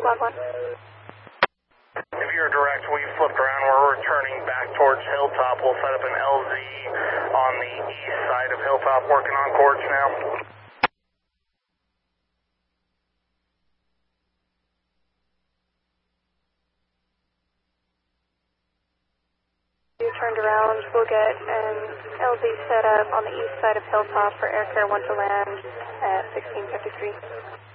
Squad 1. If you're direct, we flipped around. We're returning back towards Hilltop. We'll set up an LZ on the east side of Hilltop, working on courts now. You turned around, we'll get an LZ set up on the east side of Hilltop for Air Care 1 to land at 1653.